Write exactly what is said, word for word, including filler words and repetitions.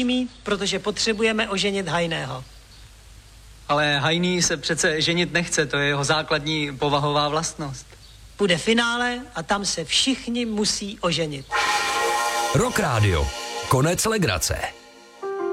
mít, protože potřebujeme oženit Hajného. Ale Hajný se přece ženit nechce, to je jeho základní povahová vlastnost. Bude finále a tam se všichni musí oženit. Rock Radio. Konec legrace.